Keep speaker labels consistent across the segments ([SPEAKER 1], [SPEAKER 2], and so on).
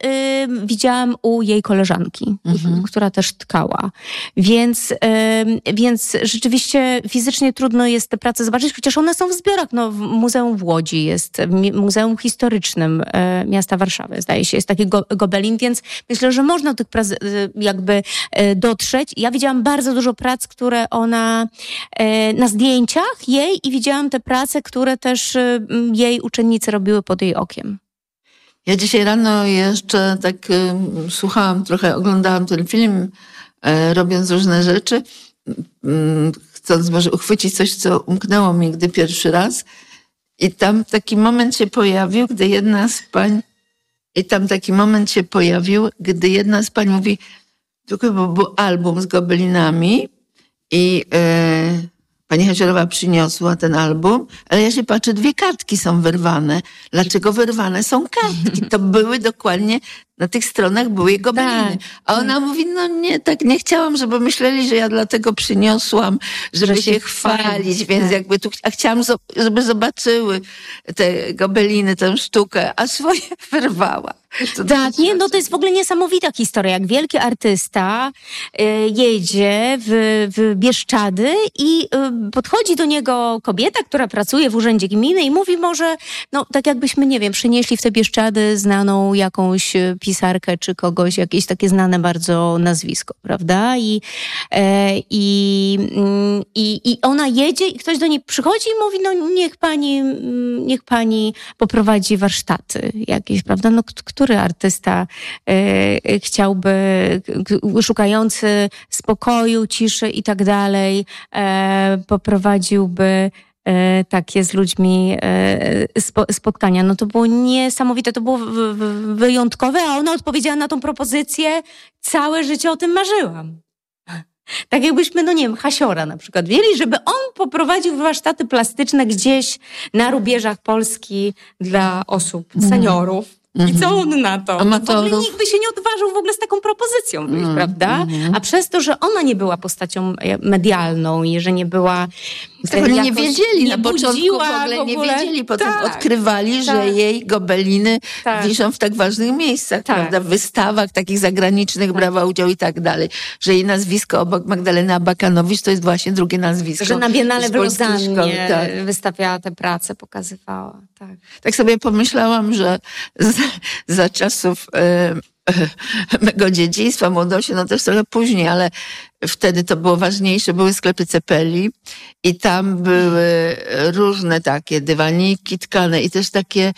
[SPEAKER 1] widziałam u jej koleżanki, która też tkała. Więc rzeczywiście fizycznie trudno jest te prace zobaczyć, chociaż one są w zbiorach. No, w Muzeum w Łodzi jest, w Muzeum Historycznym miasta Warszawy, zdaje się, jest taki gobelin, więc myślę, że można do tych prac jakby dotrzeć. Ja widziałam bardzo dużo prac, które ona na zdjęciach jej i widziałam te prace, które też jej uczennice robiły pod jej okiem.
[SPEAKER 2] Ja dzisiaj rano jeszcze tak słuchałam trochę, oglądałam ten film, robiąc różne rzeczy, chcąc może uchwycić coś, co umknęło mi, gdy pierwszy raz. I tam taki moment się pojawił, gdy jedna z pań mówi, tylko był album z gobelinami i pani Haziorowa przyniosła ten album, ale ja się patrzę, 2 kartki są wyrwane. Dlaczego wyrwane są kartki? To były dokładnie, na tych stronach były gobeliny.
[SPEAKER 1] Tak.
[SPEAKER 2] A ona mówi, no nie, tak nie chciałam, żeby myśleli, że ja dlatego przyniosłam, żeby się chwalić, więc jakby tu, a chciałam, żeby zobaczyły te gobeliny, tę sztukę, a swoje wyrwała.
[SPEAKER 1] Tak, nie, no to jest w ogóle niesamowita historia, jak wielki artysta jedzie w Bieszczady i podchodzi do niego kobieta, która pracuje w urzędzie gminy i mówi może, no tak jakbyśmy, nie wiem, przynieśli w te Bieszczady znaną jakąś pisarkę czy kogoś, jakieś takie znane bardzo nazwisko, prawda? I ona jedzie i ktoś do niej przychodzi i mówi, no niech pani poprowadzi warsztaty jakieś, prawda? No który artysta chciałby, szukający spokoju, ciszy i tak dalej, poprowadziłby takie z ludźmi spotkania. No to było niesamowite, to było wyjątkowe, a ona odpowiedziała na tą propozycję, całe życie o tym marzyłam. Tak jakbyśmy, no nie wiem, Hasiora na przykład wzięli, żeby on poprowadził warsztaty plastyczne gdzieś na rubieżach Polski dla osób, seniorów. I co on na to?
[SPEAKER 2] Amatorów.
[SPEAKER 1] W ogóle nikt by się nie odważył w ogóle z taką propozycją wyjść, prawda? A przez to, że ona nie była postacią medialną i że nie była...
[SPEAKER 2] Tak, oni nie wiedzieli na początku, w ogóle nie wiedzieli, potem odkrywali, że jej gobeliny wiszą w tak ważnych miejscach, prawda? W wystawach takich zagranicznych brała udział i tak dalej. Że jej nazwisko obok Magdaleny Abakanowicz to jest właśnie drugie nazwisko.
[SPEAKER 1] Że na Biennale w Lozannie wystawiała te prace, pokazywała.
[SPEAKER 2] Tak sobie pomyślałam, że za czasów mego dzieciństwa, młodości, no też trochę później, ale wtedy to było ważniejsze, były sklepy Cepeli i tam były różne takie dywaniki tkane i też takie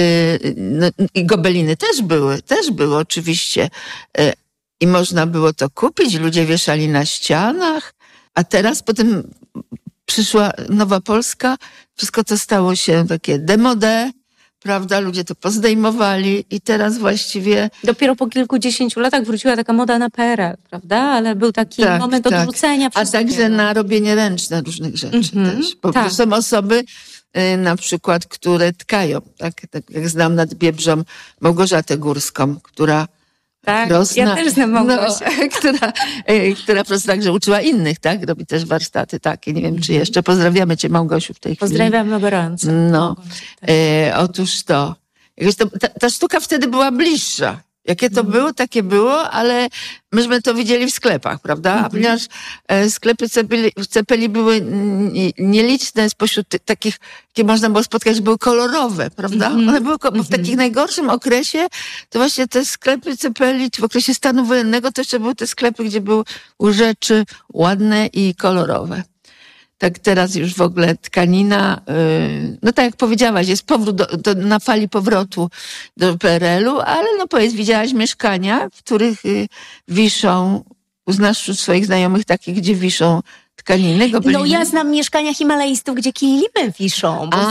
[SPEAKER 2] i gobeliny też były oczywiście i można było to kupić, ludzie wieszali na ścianach, a teraz potem przyszła Nowa Polska, wszystko to stało się takie démodé, prawda, ludzie to pozdejmowali i teraz właściwie...
[SPEAKER 1] Dopiero po kilkudziesięciu latach wróciła taka moda na PRL, prawda? Ale był taki moment odrzucenia.
[SPEAKER 2] A także na robienie ręczne różnych rzeczy też. Bo są osoby na przykład, które tkają. Tak jak znam nad Biebrzą Małgorzatę Górską, która
[SPEAKER 1] ja też znam Małgosię.
[SPEAKER 2] która po prostu także uczyła innych, tak? Robi też warsztaty takie. Nie wiem, czy jeszcze. Pozdrawiamy cię, Małgosiu, w tej chwili.
[SPEAKER 1] Pozdrawiamy gorąco.
[SPEAKER 2] No. Otóż to. Ta sztuka wtedy była bliższa. Jakie to było, takie było, ale myśmy to widzieli w sklepach, prawda? A ponieważ sklepy Cepeli były nieliczne spośród takich, jakie można było spotkać, były kolorowe, prawda? One były w takim najgorszym okresie, to właśnie te sklepy Cepeli, czy w okresie stanu wojennego, to jeszcze były te sklepy, gdzie były rzeczy ładne i kolorowe. Tak teraz już w ogóle tkanina, no tak jak powiedziałaś, jest powrót na fali powrotu do PRL-u, ale no powiedz, widziałaś mieszkania, w których wiszą, uznasz wśród swoich znajomych takich, gdzie wiszą tkaniny, gobeliny?
[SPEAKER 1] No ja znam mieszkania himalajstów, gdzie kilimy wiszą, bo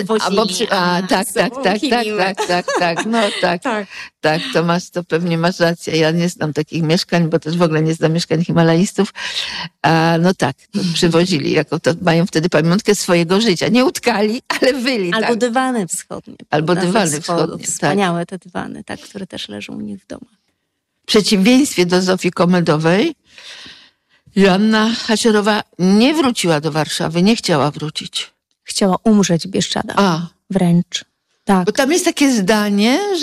[SPEAKER 2] tak, to pewnie masz rację. Ja nie znam takich mieszkań, bo też w ogóle nie znam mieszkań himalajstów. To przywozili, jako to mają wtedy pamiątkę swojego życia. Nie utkali, ale wyli.
[SPEAKER 1] Albo dywany wschodnie.
[SPEAKER 2] Albo dywany wschodnie.
[SPEAKER 1] Wspaniałe te dywany, które też leżą u nich w domach.
[SPEAKER 2] W przeciwieństwie do Zofii Komedowej, Joanna Hasiorowa nie wróciła do Warszawy, nie chciała wrócić.
[SPEAKER 1] Chciała umrzeć w Bieszczadach. Wręcz. Tak.
[SPEAKER 2] Bo tam jest takie zdanie,